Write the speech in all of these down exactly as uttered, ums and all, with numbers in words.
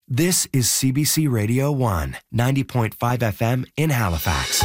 This is C B C Radio one, ninety point five F M in Halifax.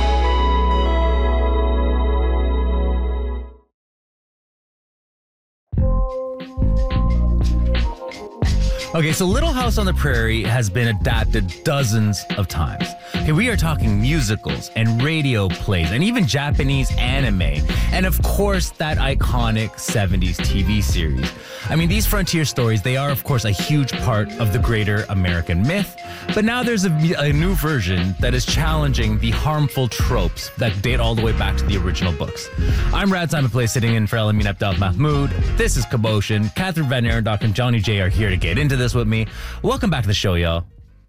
Okay, so Little House on the Prairie has been adapted dozens of times. Okay, we are talking musicals and radio plays and even Japanese anime. And of course, that iconic seventies T V series. I mean, these frontier stories, they are, of course, a huge part of the greater American myth. But now there's a, a new version that is challenging the harmful tropes that date all the way back to the original books. I'm Rad Simon Play, sitting in for Elamin Abdel Mahmoud. This is Commotion. Catherine Van Arendonk and Johnny J are here to get into this with me. Welcome back to the show, y'all.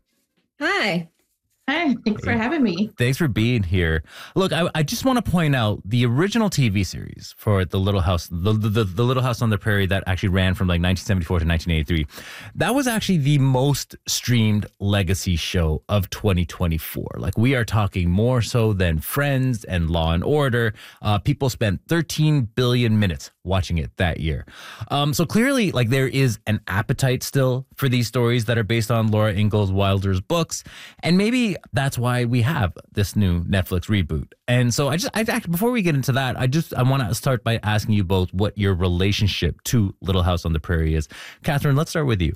Hi. Hi, thanks for having me. Thanks for being here. Look, I, I just want to point out the original T V series for the Little House, the, the the Little House on the Prairie that actually ran from like nineteen seventy-four to nineteen eighty-three. That was actually the most streamed legacy show of twenty twenty-four. Like, we are talking more so than Friends and Law and Order. Uh, people spent thirteen billion minutes watching it that year. Um, so clearly, like, there is an appetite still for these stories that are based on Laura Ingalls Wilder's books, and maybe that's why we have this new Netflix reboot. And so I just, I actually, before we get into that, I just, I want to start by asking you both what your relationship to Little House on the Prairie is. Catherine, let's start with you.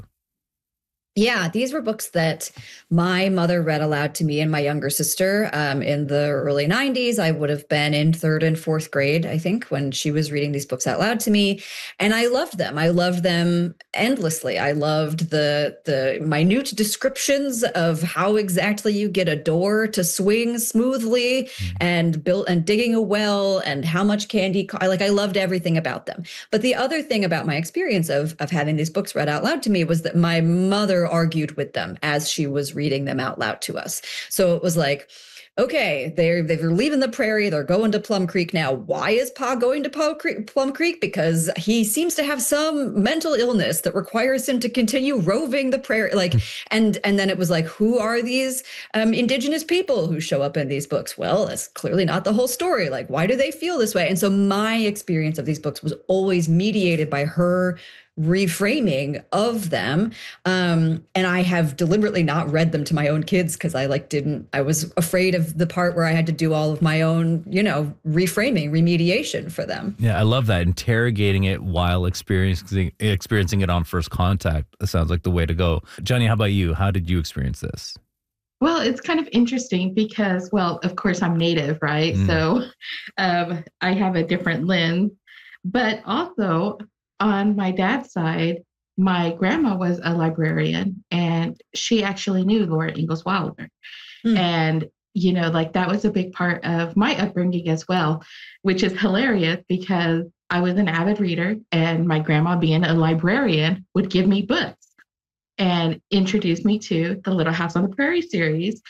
Yeah, these were books that my mother read aloud to me and my younger sister um, in the early nineties. I would have been in third and fourth grade, I think, when she was reading these books out loud to me. And I loved them. I loved them endlessly. I loved the the minute descriptions of how exactly you get a door to swing smoothly mm-hmm. and build and digging a well and how much candy. Co- like I loved everything about them. But the other thing about my experience of of having these books read out loud to me was that my mother argued with them as she was reading them out loud to us. So it was like, okay, they're they're leaving the prairie, they're going to Plum Creek now. Why is Pa going to Pa Creek, Plum Creek? Because he seems to have some mental illness that requires him to continue roving the prairie. Like, and and then it was like, who are these um, indigenous people who show up in these books? Well, that's clearly not the whole story. Like, why do they feel this way? And so my experience of these books was always mediated by her reframing of them. Um, and I have deliberately not read them to my own kids because I like didn't, I was afraid of the part where I had to do all of my own, you know, reframing, remediation for them. Yeah, I love that. Interrogating it while experiencing experiencing it on first contact. It sounds like the way to go. Johnny, how about you? How did you experience this? Well, it's kind of interesting because, well, of course I'm Native, right? Mm. So um, I have a different lens, but also on my dad's side, my grandma was a librarian and she actually knew Laura Ingalls Wilder. Mm. And, you know, like that was a big part of my upbringing as well, which is hilarious because I was an avid reader and my grandma, being a librarian, would give me books and introduce me to the Little House on the Prairie series.